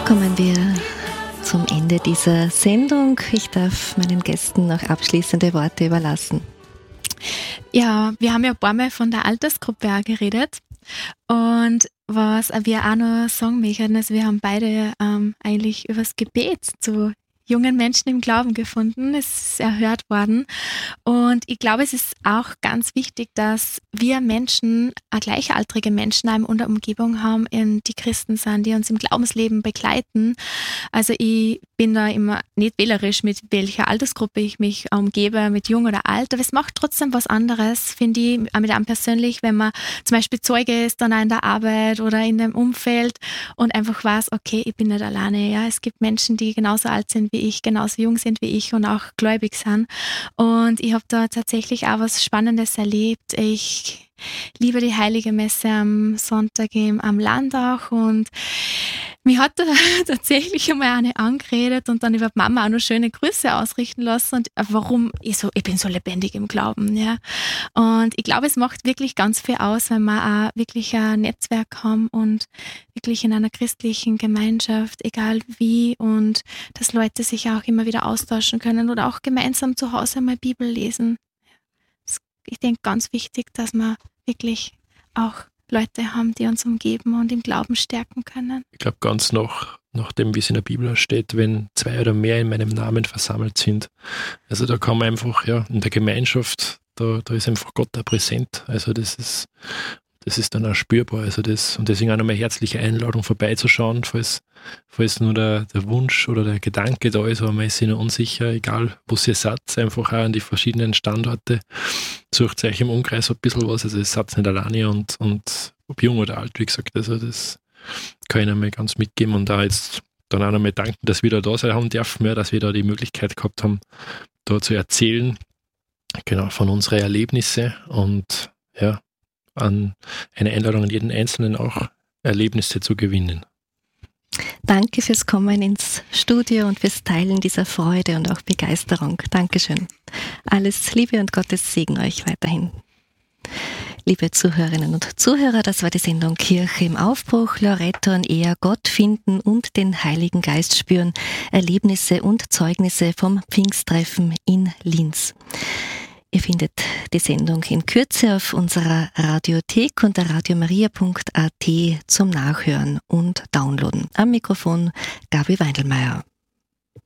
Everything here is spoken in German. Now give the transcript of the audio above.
Kommen wir zum Ende dieser Sendung. Ich darf meinen Gästen noch abschließende Worte überlassen. Ja, wir haben ja ein paar Mal von der Altersgruppe auch geredet. Und was wir auch noch sagen möchten, also wir haben beide eigentlich übers Gebet zu jungen Menschen im Glauben gefunden. Es ist erhört worden. Und ich glaube, es ist auch ganz wichtig, dass wir Menschen, gleichaltrige Menschen in der Umgebung haben, die Christen sind, die uns im Glaubensleben begleiten. Also ich bin da immer nicht wählerisch, mit welcher Altersgruppe ich mich umgebe, mit jung oder alt. Aber es macht trotzdem was anderes, finde ich, auch mit einem persönlich, wenn man zum Beispiel Zeuge ist, dann auch in der Arbeit oder in dem Umfeld und einfach weiß, okay, ich bin nicht alleine. Ja, es gibt Menschen, die genauso alt sind wie ich, genauso jung sind wie ich und auch gläubig sind. Und ich habe da tatsächlich auch was Spannendes erlebt. Ich liebe die Heilige Messe am Sonntag am Landach und mich hat da tatsächlich einmal eine angeredet und dann über die Mama auch noch schöne Grüße ausrichten lassen und warum ich bin so lebendig im Glauben, ja. Und ich glaube, es macht wirklich ganz viel aus, wenn wir auch wirklich ein Netzwerk haben und wirklich in einer christlichen Gemeinschaft, egal wie, und dass Leute sich auch immer wieder austauschen können oder auch gemeinsam zu Hause mal Bibel lesen. Ich denke, ganz wichtig, dass wir wirklich auch Leute haben, die uns umgeben und im Glauben stärken können. Ich glaube, ganz nach dem, wie es in der Bibel steht, wenn 2 oder mehr in meinem Namen versammelt sind. Also da kann man einfach, ja, in der Gemeinschaft, da ist einfach Gott da präsent. Also das ist dann auch spürbar. Also und deswegen auch nochmal herzliche Einladung vorbeizuschauen, falls nur der Wunsch oder der Gedanke da ist, aber man ist sich noch unsicher, egal wo ihr seid, einfach auch an die verschiedenen Standorte, sucht euch im Umkreis ein bisschen was, also ihr seid nicht alleine und ob jung oder alt, wie gesagt, also das kann ich einmal ganz mitgeben und da jetzt dann auch nochmal danken, dass wir da sein haben dürfen, ja, dass wir da die Möglichkeit gehabt haben, da zu erzählen, genau, von unseren Erlebnissen und ja, an eine Einladung an jeden Einzelnen auch Erlebnisse zu gewinnen. Danke fürs Kommen ins Studio und fürs Teilen dieser Freude und auch Begeisterung. Dankeschön. Alles Liebe und Gottes Segen euch weiterhin. Liebe Zuhörerinnen und Zuhörer, das war die Sendung Kirche im Aufbruch. Loretto und Ea, Gott finden und den Heiligen Geist spüren. Erlebnisse und Zeugnisse vom Pfingsttreffen in Linz. Ihr findet die Sendung in Kürze auf unserer Radiothek unter radiomaria.at zum Nachhören und Downloaden. Am Mikrofon Gabi Weindelmeier.